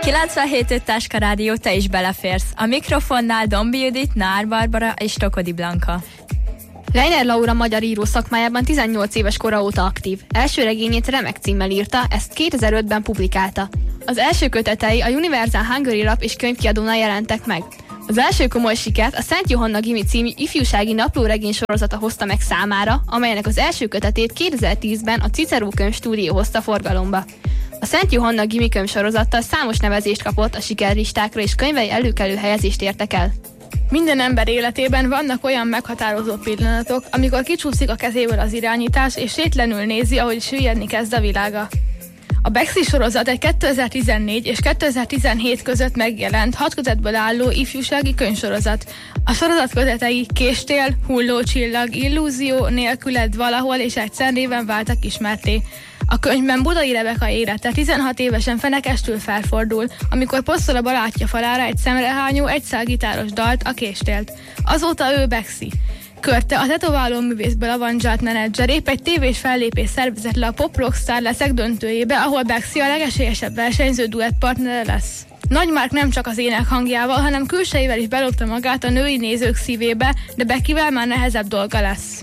97.5 Táska Rádió, te is beleférsz. A mikrofonnál Dombi Judit, Nár Barbara és Tokodi Blanka. Leiner Laura magyar író szakmájában 18 éves kora óta aktív. Első regényét Remek címmel írta, ezt 2005-ben publikálta. Az első kötetei a Universal Hungary Lap és könyvkiadónál jelentek meg. Az első komoly sikert a Szent Johanna Gimi című ifjúsági naplóregény sorozata hozta meg számára, amelynek az első kötetét 2010-ben a Cicero Könyvstúdió hozta forgalomba. A Szent Johanna Gimi könyvsorozattal számos nevezést kapott a sikerlistákra, és könyvei előkelő helyezést értek el. Minden ember életében vannak olyan meghatározó pillanatok, amikor kicsúszik a kezéből az irányítás, és sétlenül nézi, ahogy süllyedni kezd a világa. A Bexi sorozat egy 2014 és 2017 között megjelent 6 kötetből álló ifjúsági könyvsorozat. A sorozat kötetei Késtél, Hullócsillag, Illúzió, Nélküled, Valahol és Egyszer néven váltak ismertté. A könyvben Budai Rebeka élete 16 évesen fenekestül felfordul, amikor posztol a barátja falára egy szemrehányó, egyszálgitáros dalt, a Késtélt. Azóta ő Bexi. Körte, a tetováló művészből avanzsált menedzser épp egy tévés fellépés szervezett le a Pop Rockstar Leszek döntőjébe, ahol Bexi a legesélyesebb versenyző duettpartnere lesz. Nagy Márk nem csak az ének hangjával, hanem külsejével is belopta magát a női nézők szívébe, de Beckyvel már nehezebb dolga lesz.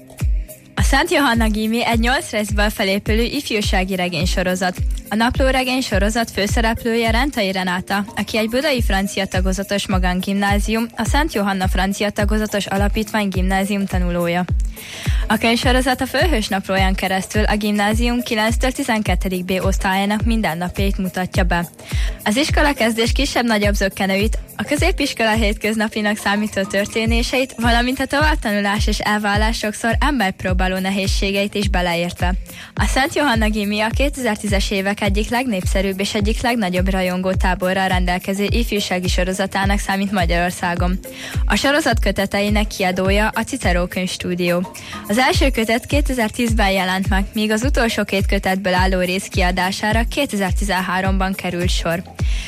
A Szent Johanna Gimi egy 8 részből felépülő ifjúsági regénysorozat. A naplóregény sorozat főszereplője Rentai Renáta, aki egy budai francia tagozatos magángimnázium, a Szent Johanna francia tagozatos alapítvány gimnázium tanulója. A könyvsorozat a főhős naplóján keresztül a gimnázium 9-től 12. B osztályának mindennapjait mutatja be. Az iskolakezdés kisebb-nagyobb zökkenőit, a középiskola hétköznapinak számító történéseit, valamint a továbbtanulás és elvállás sokszor emberpróbáló nehézségeit is beleértve. A Szent Johanna Gimi a 2010-es évek egyik legnépszerűbb és egyik legnagyobb rajongó táborral rendelkező ifjúsági sorozatának számít Magyarországon. A sorozat köteteinek kiadója a Cicero Könyvstúdió. Az első kötet 2010-ben jelent meg, míg az utolsó 2 kötetből álló rész kiadására 2013-ban került sor.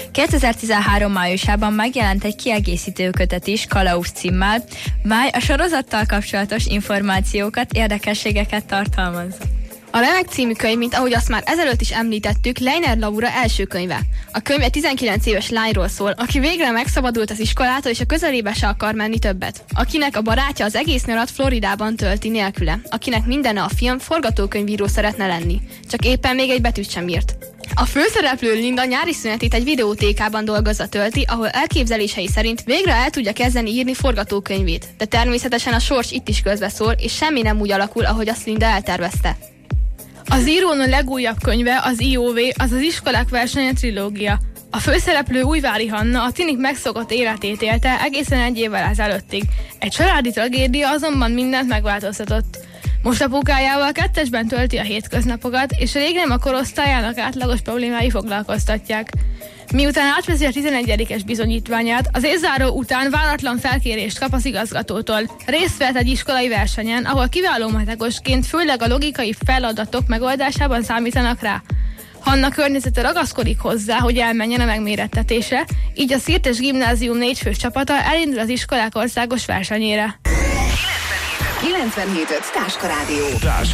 2013 májusában megjelent egy kiegészítő kötet is, Kalauz címmel, mely a sorozattal kapcsolatos információkat, érdekességeket tartalmaz. A Remek című könyv, mint ahogy azt már ezelőtt is említettük, Leiner Laura első könyve. A könyv egy 19 éves lányról szól, aki végre megszabadult az iskolától, és a közelébe se akar menni többet. Akinek a barátja az egész nyarat Floridában tölti nélküle. Akinek mindene a film, forgatókönyvíró szeretne lenni. Csak éppen még egy betűt sem írt. A főszereplő Linda nyári szünetét egy videótékában dolgozza tölti, ahol elképzelései szerint végre el tudja kezdeni írni forgatókönyvét. De természetesen a sors itt is közbeszól, és semmi nem úgy alakul, ahogy azt Linda eltervezte. Az írón legújabb könyve, az IOV, az iskolák versenye trilógia. A főszereplő Újvári Hanna a tinik megszokott életét élte egészen 1 évvel ezelőttig. Egy családi tragédia azonban mindent megváltoztatott. Most apukájával 2-esben tölti a hétköznapokat, és rég nem a korosztályának átlagos problémái foglalkoztatják. Miután átveszi a 11-es bizonyítványát, az évzáró után váratlan felkérést kap az igazgatótól. Részt vett egy iskolai versenyen, ahol kiváló matekosként főleg a logikai feladatok megoldásában számítanak rá. Hanna környezete ragaszkodik hozzá, hogy elmenjen a megmérettetésre, így a Szirtes Gimnázium 4 fős csapata elindul az iskolák országos versenyére. 97.5 Táska Rádió.